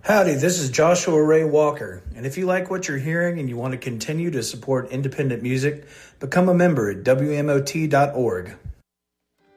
Howdy, this is Joshua Ray Walker, and if you like what you're hearing and you want to continue to support independent music, become a member at WMOT.org.